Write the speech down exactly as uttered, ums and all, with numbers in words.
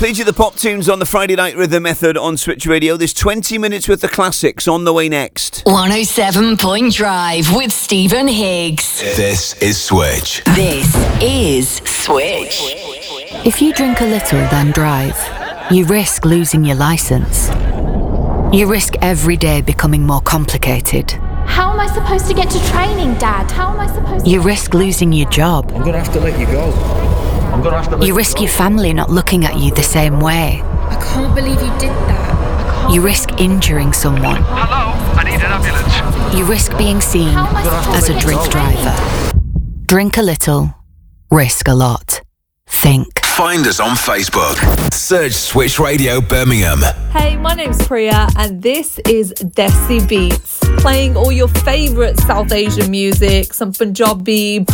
Played you the pop tunes on the Friday Night Rhythm Method on Switch Radio. There's twenty minutes worth of classics on the way next. one oh seven Point Drive with Stephen Higgs. This is Switch. This is Switch. If you drink a little, then drive, you risk losing your license. You risk every day becoming more complicated. How am I supposed to get to training, Dad? How am I supposed to... You risk losing your job. I'm going to have to let you go. I'm going to have to let You risk your family not looking at you the same way. I can't believe you did that. You risk injuring someone. Hello, I need an ambulance. You risk being seen as a drink driver. Drink a little, risk a lot. Think. Find us on Facebook. Search Switch Radio Birmingham. Hey, my name's Priya and this is Desi Beats, playing all your favourite South Asian music, some Punjabi,